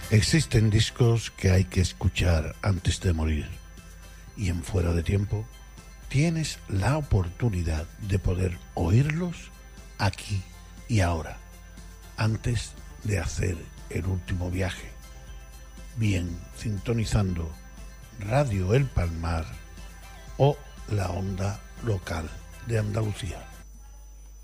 Existen discos que hay que escuchar antes de morir, y en Fuera de Tiempo tienes la oportunidad de poder oírlos aquí y ahora, antes de hacer el último viaje, bien sintonizando Radio El Palmar o la onda local de Andalucía.